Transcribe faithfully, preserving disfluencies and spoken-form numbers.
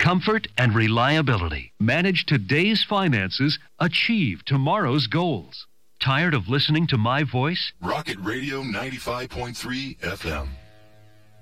comfort, and reliability. Manage today's finances. Achieve tomorrow's goals. Tired of listening to my voice? Rocket Radio ninety-five point three F M.